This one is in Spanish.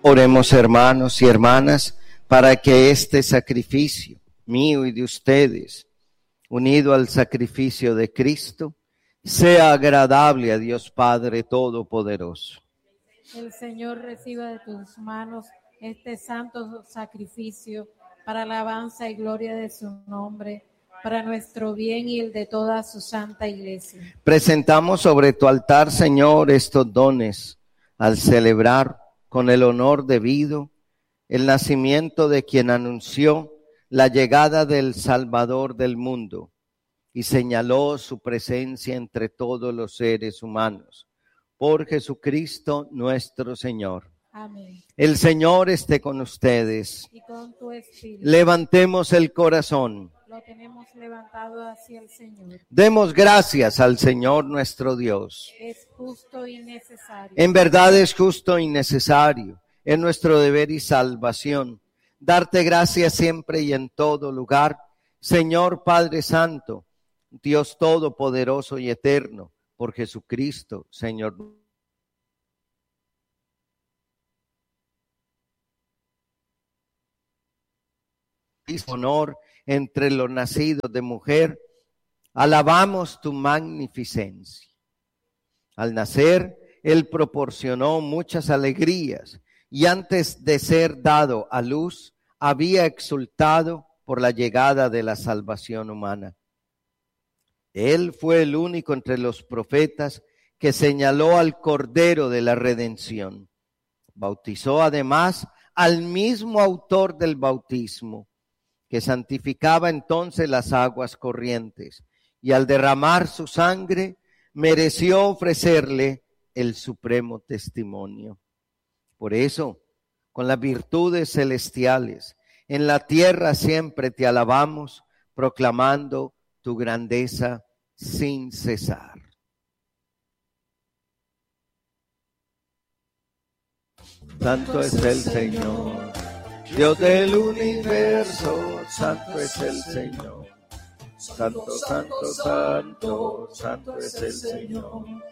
Oremos, hermanos y hermanas, para que este sacrificio mío y de ustedes, unido al sacrificio de Cristo, sea agradable a Dios Padre Todopoderoso. El Señor reciba de tus manos este santo sacrificio para alabanza y gloria de su nombre, para nuestro bien y el de toda su santa iglesia. Presentamos sobre tu altar, Señor, estos dones al celebrar con el honor debido el nacimiento de quien anunció la llegada del Salvador del mundo y señaló su presencia entre todos los seres humanos. Por Jesucristo nuestro Señor. Amén. El Señor esté con ustedes. Y con tu espíritu. Levantemos el corazón. Lo tenemos levantado hacia el Señor. Demos gracias al Señor nuestro Dios. Es justo y necesario. En verdad es justo y necesario. Es nuestro deber y salvación. Darte gracias siempre y en todo lugar, Señor Padre Santo, Dios Todopoderoso y Eterno, por Jesucristo, Señor. Honor entre los nacidos de mujer, alabamos tu magnificencia. Al nacer, Él proporcionó muchas alegrías y antes de ser dado a luz, había exultado por la llegada de la salvación humana. Él fue el único entre los profetas que señaló al Cordero de la Redención. Bautizó además al mismo autor del bautismo, que santificaba entonces las aguas corrientes, y al derramar su sangre, mereció ofrecerle el supremo testimonio. Por eso, con las virtudes celestiales, en la tierra siempre te alabamos, proclamando tu grandeza sin cesar. Santo es el Señor, Dios del universo, santo es el Señor. Santo, santo, santo, santo es el Señor.